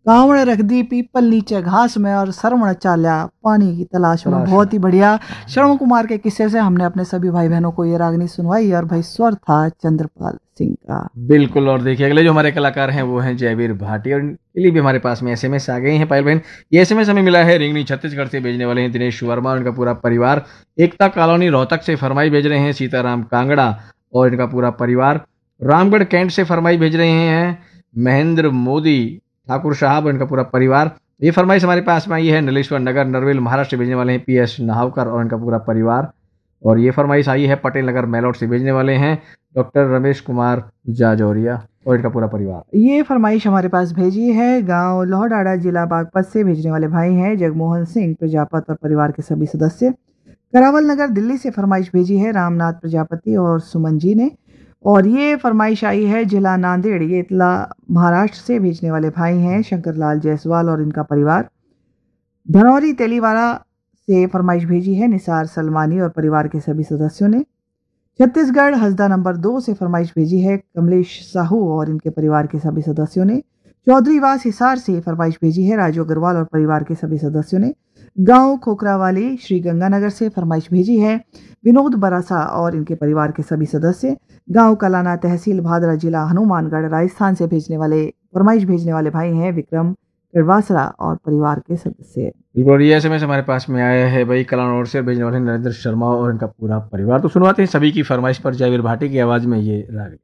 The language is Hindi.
कावड़ रख दी पीपल नीचे घास में और श्रवण चाल्या पानी की तलाश में। बहुत ही बढ़िया। श्रवण कुमार के किस्से से हमने अपने सभी भाई बहनों को ये रागनी सुनवाई और भाई स्वर था चंद्रपाल सिंह का। बिल्कुल। और देखिए अगले जो हमारे कलाकार हैं वो हैं जयवीर भाटी, और इनके लिए भी हमारे पास में एसएमएस आ गए हैं पायल बहन। ये एसएमएस हमें मिला है रिंगनी छत्तीसगढ़ से, भेजने वाले हैं दिनेश वर्मा और इनका पूरा परिवार। एकता कॉलोनी रोहतक से फरमाई भेज रहे हैं सीताराम कांगड़ा और इनका पूरा परिवार। रामगढ़ कैंट से फरमाई भेज रहे हैं महेंद्र मोदी ठाकुर साहब और इनका पूरा परिवार। ये फरमाइश हमारे पास में आई है नलेश्वर नगर नरवेल महाराष्ट्र से, भेजने वाले हैं पीएस नाहावकर और इनका पूरा परिवार। और ये फरमाइश आई है पटेल नगर मेलोट से, भेजने वाले हैं डॉक्टर रमेश कुमार जाजौरिया और इनका पूरा परिवार। ये फरमाइश हमारे पास भेजी है गांव लोहडाड़ा जिला बागपत से, भेजने वाले भाई हैं जगमोहन सिंह प्रजापत और परिवार के सभी सदस्य। करावल नगर दिल्ली से फरमाइश भेजी है रामनाथ प्रजापति और सुमन जी ने। और ये फरमाइश आई है जिला नांदेड़ ये इतला महाराष्ट्र से, भेजने वाले भाई हैं शंकरलाल जायसवाल और इनका परिवार। धनौरी तेलीवाला से फरमाइश भेजी है निसार सलमानी और परिवार के सभी सदस्यों ने। छत्तीसगढ़ हसदा नंबर 2 से फरमाइश भेजी है कमलेश साहू और इनके परिवार के सभी सदस्यों ने। चौधरीवास हिसार से फरमाइश भेजी है राजू अग्रवाल और परिवार के सभी सदस्यों ने। गांव खोखरावाली श्री गंगानगर से फरमाइश भेजी है विनोद बरासा और इनके परिवार के सभी सदस्य। गांव कलाना तहसील भादरा जिला हनुमानगढ़ राजस्थान से फरमाइश भेजने वाले भाई हैं विक्रम किरवासरा और परिवार के सदस्य। बिल्कुल। ये एसएमएस हमारे पास में आया है भाई कलानौर से, भेजने वाले नरेंद्र शर्मा और इनका पूरा परिवार। तो सुनवाते हैं सभी की फरमाइश पर जयवीर भाटी की आवाज में ये राग।